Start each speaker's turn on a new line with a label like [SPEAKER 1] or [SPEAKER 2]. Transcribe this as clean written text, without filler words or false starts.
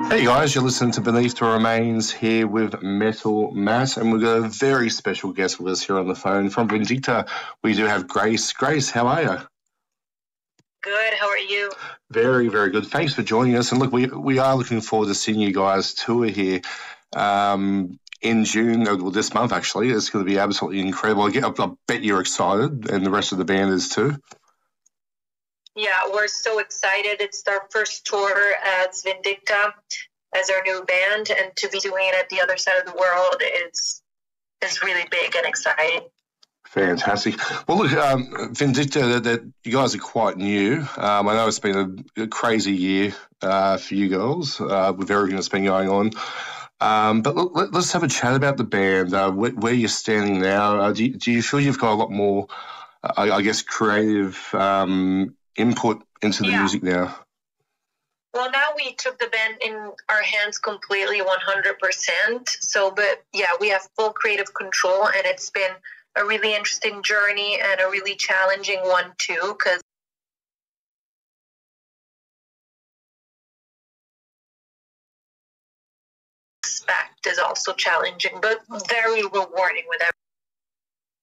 [SPEAKER 1] Hey guys, you're listening to Beneath the Remains here with Metal Matt, and we've got a very special guest with us here on the phone from Vindicta. We do have Grace. Grace, how are you?
[SPEAKER 2] Good. How are you?
[SPEAKER 1] Very, very good. Thanks for joining us. And look, we are looking forward to seeing you guys tour here in June, well, this month actually. It's going to be absolutely incredible. I bet you're excited, and the rest of the band is too.
[SPEAKER 2] Yeah, we're so excited. It's our first tour as Vindicta, as our new band, and to be doing it at the other side of the world is really big and exciting.
[SPEAKER 1] Fantastic. Well, look, Vindicta, that you guys are quite new. I know it's been a crazy year for you girls with everything that's been going on. But look, let's have a chat about the band. Where you're standing now. Do you feel you've got a lot more, I guess, creative input into the music now?
[SPEAKER 2] Well, now we took the band in our hands completely, 100%. So, but yeah, we have full creative control, and it's been a really interesting journey and a really challenging one too, because expect is also challenging, but very rewarding with everything.